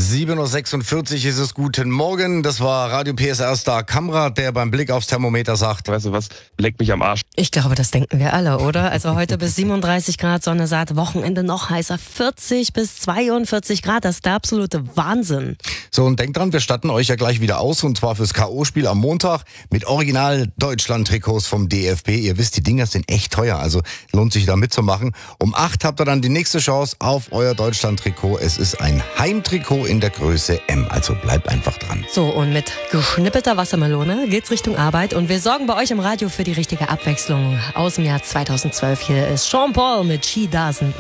7.46 Uhr ist es. Guten Morgen. Das war Radio PSR-Star Kamrat, der beim Blick aufs Thermometer sagt: Weißt du was, leck mich am Arsch. Ich glaube, das denken wir alle, oder? Also heute bis 37 Grad Sonne satt, Wochenende noch heißer, 40 bis 42 Grad, das ist der absolute Wahnsinn. So, und denkt dran, wir statten euch ja gleich wieder aus, und zwar fürs K.O.-Spiel am Montag mit Original-Deutschland-Trikots vom DFB. Ihr wisst, die Dinger sind echt teuer, also lohnt sich da mitzumachen. Um 8 habt ihr dann die nächste Chance auf euer Deutschland-Trikot. Es ist ein Heimtrikot in der Größe M, also bleibt einfach dran. So, und mit geschnippelter Wassermelone geht's Richtung Arbeit und wir sorgen bei euch im Radio für die richtige Abwechslung. Aus dem Jahr 2012 hier ist Sean Paul mit She Doesn't